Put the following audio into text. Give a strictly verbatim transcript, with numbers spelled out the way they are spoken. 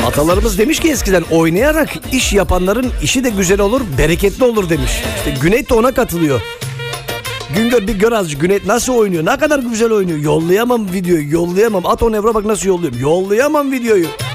Atalarımız demiş ki eskiden oynayarak iş yapanların işi de güzel olur, bereketli olur demiş. İşte Güneyt de ona katılıyor. Güngör bir gör azıcık Güneyt nasıl oynuyor, ne kadar güzel oynuyor. Yollayamam videoyu, yollayamam. At on evre bak nasıl yolluyorum. Yollayamam videoyu.